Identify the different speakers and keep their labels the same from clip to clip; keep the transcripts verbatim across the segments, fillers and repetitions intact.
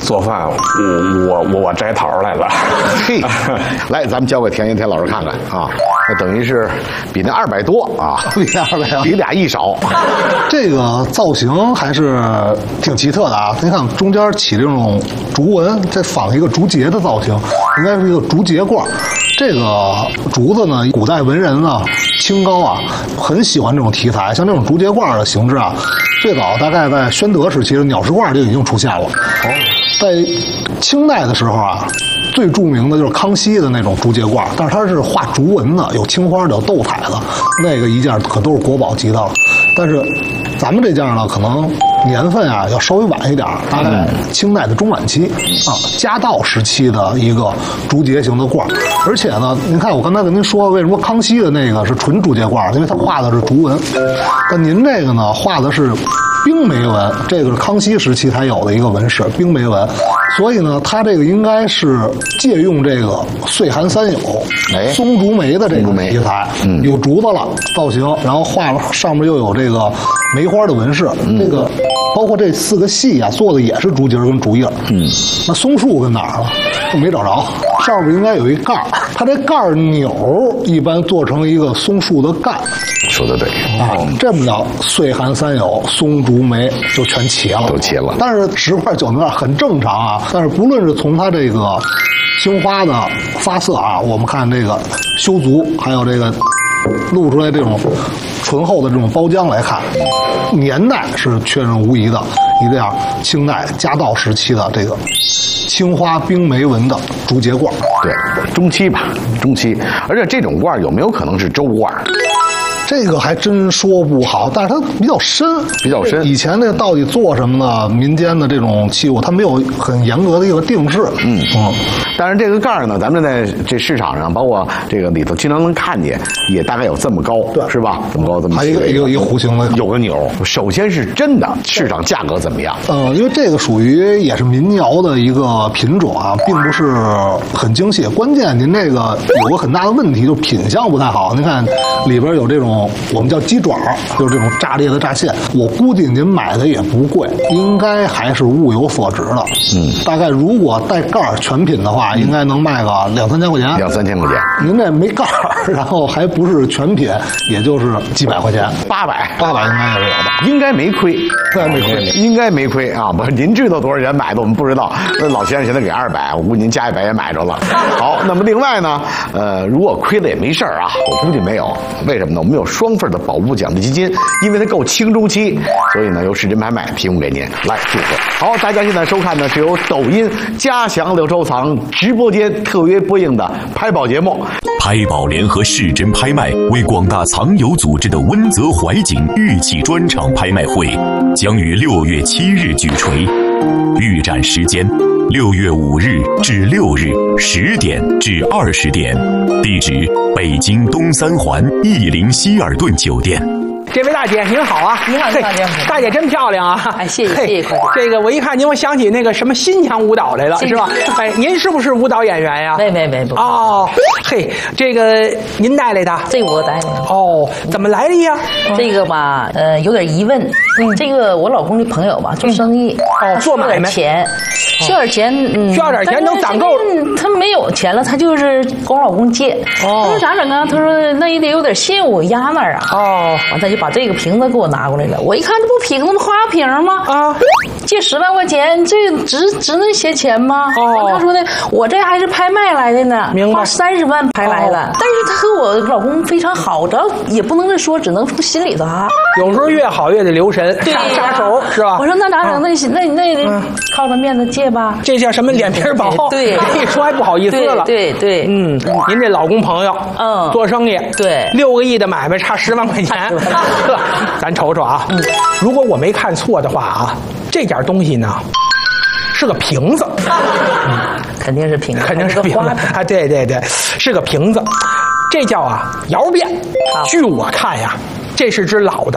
Speaker 1: 做饭，我我我摘桃来了。
Speaker 2: 嘿，来，咱们交给田岩田老师看看啊，那等于是比那二百多啊，
Speaker 3: 比那二百多，
Speaker 2: 比俩一少。
Speaker 3: 这个造型还是挺奇特的啊！你看中间起这种竹纹，再仿一个竹节的造型，应该是一个竹节罐。这个竹子呢，古代文人呢，清高啊，很喜欢这种题材，像这种竹节罐的形制啊，最早大概在宣德时期的鸟食罐就已经出现了。哦，在清代的时候啊，最著名的就是康熙的那种竹节罐，但是它是画竹纹的，有青花的，有斗彩的，那个一件可都是国宝级的了。但是咱们这件呢，可能年份啊要稍微晚一点，大概清代的中晚期啊，嘉道时期的一个竹节形的罐。而且呢，您看我刚才跟您说，为什么康熙的那个是纯竹节罐？因为它画的是竹纹，但您这个呢，画的是冰梅纹，这个是康熙时期才有的一个纹饰，冰梅纹。所以呢，它这个应该是借用这个岁寒三友、哎、松竹梅的这个题材，嗯，有竹子了造型，然后画上面又有这个梅花的纹饰，嗯、这个包括这四个系啊做的也是竹节跟竹叶，嗯，那松树跟哪儿了？都没找着，上面应该有一盖儿，它这盖儿钮一般做成一个松树的干。
Speaker 2: 说的对
Speaker 3: 啊，这么着，岁寒三友、松竹梅就全齐了，
Speaker 2: 都齐了。
Speaker 3: 但是十块九面很正常啊。但是不论是从它这个青花的发色啊，我们看这个修足，还有这个露出来这种醇厚的这种包浆来看，年代是确认无疑的。一定要清代嘉道时期的这个青花冰梅纹的竹节罐，
Speaker 2: 对，中期吧，中期。而且这种罐有没有可能是周罐？
Speaker 3: 这个还真说不好，但是它比较深，
Speaker 2: 比较深。
Speaker 3: 以前那到底做什么呢？民间的这种器物，它没有很严格的一个定式。
Speaker 2: 嗯嗯。但是这个盖儿呢，咱们在这市场上，包括这个里头，经常能看见，也大概有这么高，对，是吧？这么高，这么
Speaker 3: 还有一个一个一个弧形的，
Speaker 2: 有个钮。首先是真的，市场价格怎么样？
Speaker 3: 嗯、呃，因为这个属于也是民谣的一个品种啊，并不是很精细。关键您这个有个很大的问题，就是品相不太好。您看里边有这种。我们叫鸡爪，就是这种炸裂的炸馅。我估计您买的也不贵，应该还是物有所值的。嗯，大概如果带盖儿全品的话，应该能卖个两三千块钱。
Speaker 2: 两三千块钱，
Speaker 3: 您这没盖儿，然后还不是全品，也就是几百块钱，
Speaker 2: 八百，
Speaker 3: 八百应该也是有的，
Speaker 2: 应该没亏，
Speaker 3: 应该没亏，
Speaker 2: 应该没亏啊！不是，您知道多少钱买的，我们不知道。那老先生现在给二百，我估计您加一百也买着了。好，那么另外呢，呃，如果亏了也没事儿啊，我估计没有。为什么呢？我们有双份的保物奖励基金，因为它够轻中期，所以呢由市真拍卖提供给您来祝贺。好，大家现在收看的是由抖音嘉祥六收藏直播间特约播映的拍宝节目。
Speaker 4: 拍宝联合市真拍卖为广大藏友组织的温泽怀景玉器专场拍卖会将于六月七日举锤，预展时间六月五日至六日十点至二十点，地址北京东三环逸林希尔顿酒店。
Speaker 5: 这位大姐您好啊！
Speaker 6: 您好，大姐，
Speaker 5: 大姐真漂亮啊！
Speaker 6: 哎，谢谢谢谢，快点。
Speaker 5: 这个我一看您，我想起那个什么新疆舞蹈来了，是吧？哎，您是不是舞蹈演员呀？
Speaker 6: 没没没不。
Speaker 5: 哦，嘿，这个您带来的？
Speaker 6: 这个我带来的。
Speaker 5: 哦，怎么来的呀？
Speaker 6: 这个吧，呃，有点疑问。嗯，这个我老公的朋友吧，做生意，
Speaker 5: 哦，做买卖，
Speaker 6: 钱，需要点钱，嗯，
Speaker 5: 需要点钱能攒够。
Speaker 6: 他没有钱了，他就是跟我老公借。哦，他说咋整啊？他说那也得有点信物压那儿啊。哦，完他就把这个瓶子给我拿过来了。我一看，这不瓶子吗？花瓶吗？啊，借十万块钱，这值值那些钱吗？哦，他说呢，我这还是拍卖来的呢，
Speaker 5: 明白？
Speaker 6: 花三十万拍来了。但是他和我老公非常好，这也不能说，只能从心里头啊。
Speaker 5: 有时候越好越得留神。杀杀手是吧？
Speaker 6: 我说那咋整？那那那那靠着面子借吧。
Speaker 5: 这叫什么脸皮薄？
Speaker 6: 对，
Speaker 5: 一说还不好意思了。
Speaker 6: 对对，
Speaker 5: 嗯，您这老公朋友，嗯，做生意，
Speaker 6: 对，
Speaker 5: 六个亿的买卖差十万块钱，咱瞅瞅啊。如果我没看错的话啊，这件东西呢是个瓶子，
Speaker 6: 肯定是瓶子，
Speaker 5: 肯定是瓶子啊！对对对，是个瓶子，这叫啊窑变。据我看呀。这是只老的，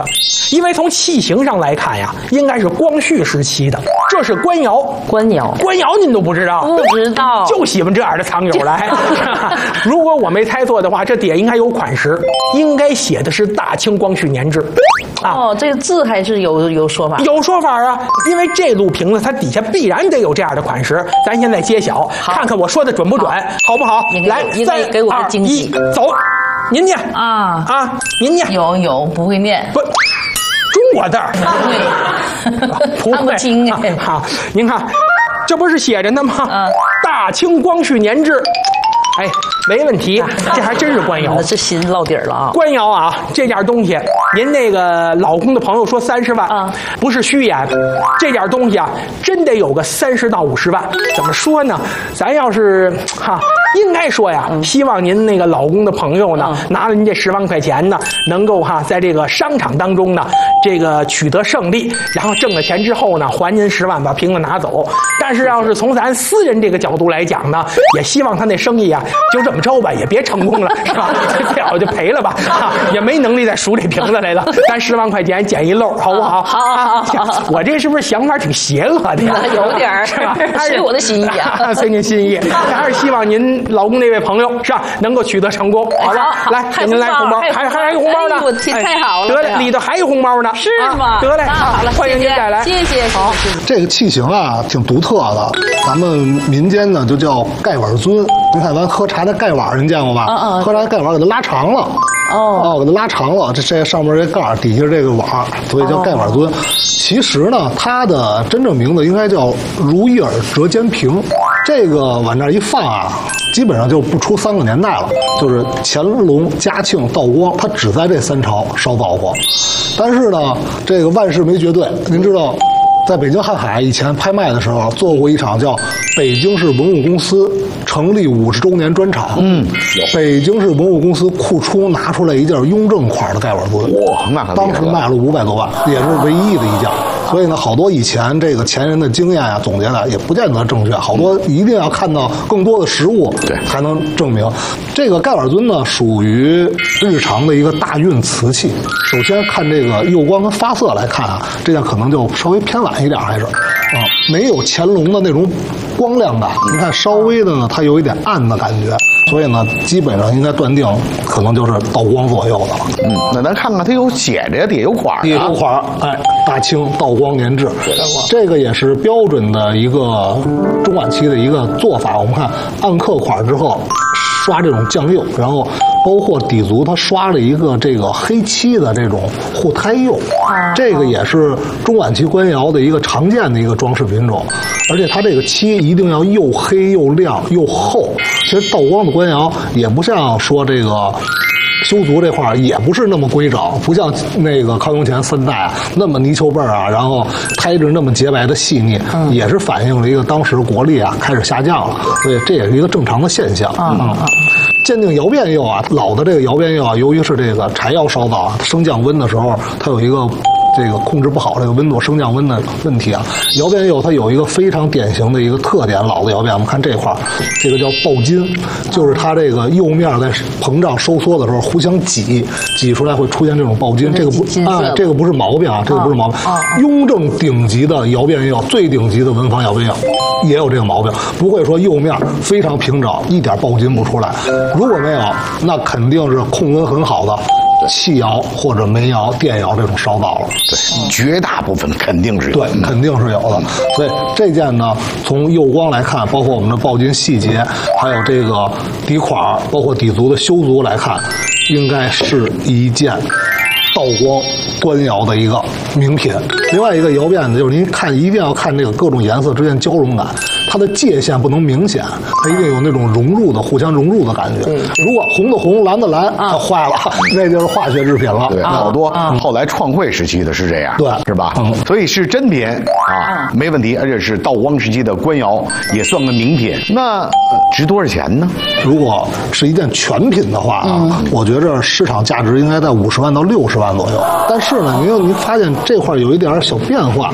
Speaker 5: 因为从器型上来看呀，应该是光绪时期的。这是官窑，
Speaker 6: 官窑，
Speaker 5: 官窑您都不知道？
Speaker 6: 不知道，
Speaker 5: 就喜欢这样的藏友来。如果我没猜错的话，这底下应该有款式，应该写的是大清光绪年制。
Speaker 6: 啊、哦，这个字还是有有说法，
Speaker 5: 有说法啊，因为这路瓶子它底下必然得有这样的款式。咱现在揭晓，看看我说的准不准，好, 好不好？来，三
Speaker 6: 给我个惊喜，
Speaker 5: 走，您念
Speaker 6: 啊
Speaker 5: 啊，您念。
Speaker 6: 有有不会念，
Speaker 5: 不，中国字儿，不会，
Speaker 6: 看不清哎。
Speaker 5: 好，您看，这不是写着呢吗？
Speaker 6: 嗯，
Speaker 5: 大清光绪年制。哎，没问题，这还真是官窑，
Speaker 6: 那是新落底了啊！
Speaker 5: 官窑啊，这件东西，您那个老公的朋友说三十万啊，不是虚言，这件东西啊，真得有个三十到五十万。怎么说呢？咱要是哈，应该说呀，嗯、希望您那个老公的朋友呢，嗯、拿了您这十万块钱呢，能够哈，在这个商场当中呢，这个取得胜利，然后挣了钱之后呢，还您十万，把瓶子拿走。但是要是从咱私人这个角度来讲呢，也希望他那生意啊。就这么着吧，也别成功了，是吧？最好就赔了吧，啊，也没能力再数这瓶子来了。咱十万块钱捡一漏，好不好？
Speaker 6: 好好好。
Speaker 5: 我这是不是想法挺邪恶的呀？
Speaker 6: 有点儿，
Speaker 5: 是吧？
Speaker 6: 随我的心意啊，
Speaker 5: 随您心意。还是希望您老公那位朋友是吧，能够取得成功，好吧？来，给您来红包，还还还有红包呢。
Speaker 6: 我天，太好了！
Speaker 5: 得嘞，里头还有红包呢。
Speaker 6: 是吗？
Speaker 5: 得嘞，
Speaker 6: 好了，
Speaker 5: 欢迎您再来，
Speaker 6: 谢谢。
Speaker 5: 好，
Speaker 3: 这个器型啊，挺独特的，咱们民间呢就叫盖碗尊。您看咱喝茶的盖碗，您见过吧？
Speaker 6: 嗯嗯。
Speaker 3: 喝茶盖碗给它拉长了。
Speaker 6: 哦。
Speaker 3: 哦，给它拉长了，这这上面这盖儿，底下这个碗，所以叫盖碗尊。哦、其实呢，它的真正名字应该叫如意耳折尖瓶。这个往那一放啊，基本上就不出三个年代了，就是乾隆、嘉庆、道光，它只在这三朝烧造过。但是呢，这个万事没绝对，您知道。在北京瀚海以前拍卖的时候，做过一场叫北京市文物公司成立五十周年专场。嗯，北京市文物公司库出拿出来一件雍正款的盖碗尊，
Speaker 2: 哇，那可
Speaker 3: 当时卖了五百多万，也是唯一的一件。所以呢，好多以前这个前人的经验啊，总结的也不见得正确，好多一定要看到更多的实物，对，才能证明。这个盖碗尊呢，属于日常的一个大运瓷器。首先看这个釉光跟发色来看啊，这件可能就稍微偏晚一点，还是啊，没有乾隆的那种光亮感。你看稍微的呢，它有一点暗的感觉，所以呢，基本上应该断定可能就是道光左右的了。
Speaker 2: 嗯，那咱看看它有写着，底下有款，
Speaker 3: 底下有款，哎，大清道光年制，这个也是标准的一个中晚期的一个做法。我们看暗刻款之后，刷这种酱釉，然后包括底足，它刷了一个这个黑漆的这种护胎釉，这个也是中晚期官窑的一个常见的一个装饰品种，而且它这个漆一定要又黑又亮又厚。其实道光的官窑也不像说这个。修足这块也不是那么规整，不像那个康雍乾三代啊那么泥鳅背啊，然后胎质那么洁白的细腻，嗯、也是反映了一个当时国力啊开始下降了，所以这也是一个正常的现象。嗯，嗯鉴定窑变釉啊，老的这个窑变釉啊，由于是这个柴窑烧造啊，升降温的时候，它有一个。这个控制不好这个温度升降温的问题啊，窑变釉它有一个非常典型的一个特点，老的窑变我们看这块这个叫爆筋，就是它这个釉面在膨胀收缩的时候互相挤，挤出来会出现这种爆筋，这个不啊，这个不是毛病啊，这个不是毛病。雍正顶级的窑变釉，最顶级的文房窑变釉也有这个毛病，不会说釉面非常平整，一点爆筋不出来。如果没有，那肯定是控温很好的。气窑或者煤窑、电窑这种烧造了，
Speaker 2: 对，绝大部分肯定是有，
Speaker 3: 对，肯定是有的。所以这件呢，从釉光来看，包括我们的爆筋细节，还有这个底款，包括底足的修足来看，应该是一件道光官窑的一个名品。另外一个窑变呢，就是您看一定要看这个各种颜色之间交融感。它的界限不能明显，它一定有那种融入的、互相融入的感觉。如果红的红，蓝的蓝，它坏了，那就是化学制品了。
Speaker 2: 对，好多后来创汇时期的是这样，
Speaker 3: 对，
Speaker 2: 是吧？嗯，所以是真品啊，没问题，而且是道光时期的官窑，也算个名品。那值多少钱呢？
Speaker 3: 如果是一件全品的话啊，我觉着市场价值应该在五十万到六十万左右。但是呢，您您发现这块有一点小变化。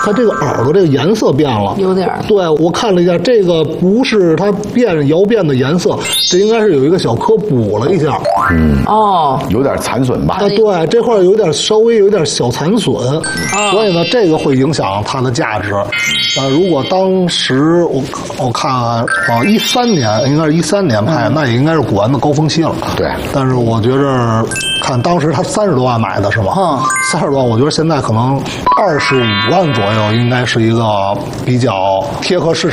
Speaker 3: 它这个耳朵这个颜色变了，
Speaker 6: 有点。
Speaker 3: 对，我看了一下，这个不是它变摇变的颜色，这应该是有一个小颗补了一下。
Speaker 2: 嗯，
Speaker 6: 哦，
Speaker 2: 有点残损吧？
Speaker 3: 啊，对，这块有点稍微有点小残损，哦、所以呢，这个会影响它的价值。呃，如果当时我我看啊，一三年应该是一三年拍，嗯、那也应该是古玩的高峰期了。
Speaker 2: 对，
Speaker 3: 但是我觉着，看当时他三十多万买的是吗？嗯，三十多万，我觉得现在可能二十五万左右，应该是一个比较贴合市场。